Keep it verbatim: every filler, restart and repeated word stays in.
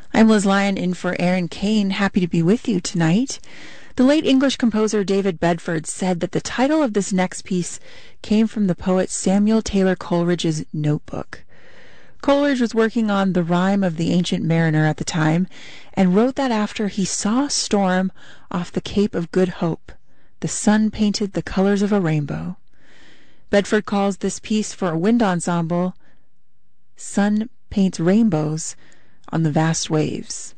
I'm Liz Lyon in for Aaron Kane. Happy to be with you tonight. The late English composer David Bedford said that the title of this next piece came from the poet Samuel Taylor Coleridge's Notebook. Coleridge was working on The Rime of the Ancient Mariner at the time and wrote that after he saw a storm off the Cape of Good Hope, the sun painted the colors of a rainbow. Bedford calls this piece for a wind ensemble, Sun Paints Rainbows on the Vast Waves.